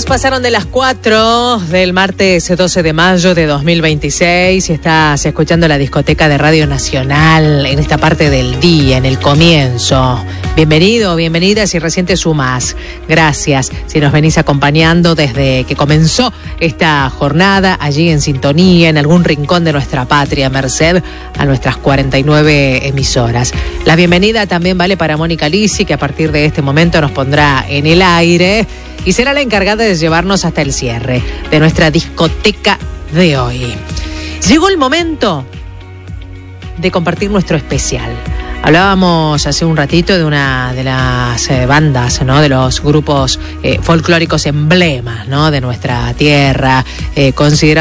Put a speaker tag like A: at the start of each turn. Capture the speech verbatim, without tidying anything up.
A: Minutos pasaron de las cuatro del martes doce de mayo de dos mil veintiséis y estás escuchando la discoteca de Radio Nacional en esta parte del día, en el comienzo. Bienvenido, bienvenida si recién te sumás. Gracias si nos venís acompañando desde que comenzó esta jornada allí en sintonía, en algún rincón de nuestra patria, merced a nuestras cuarenta y nueve emisoras. La bienvenida también vale para Mónica Lisi, que a partir de este momento nos pondrá en el aire y será la encargada de llevarnos hasta el cierre de nuestra discoteca de hoy. Llegó el momento de compartir nuestro especial. Hablábamos hace un ratito de una de las eh, bandas, ¿no? De los grupos eh, folclóricos emblemas, ¿no? De nuestra tierra, eh, considerados